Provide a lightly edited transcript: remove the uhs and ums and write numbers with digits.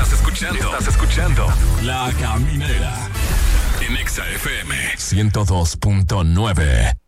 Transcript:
Estás escuchando La Caminera en Exa FM 102.9.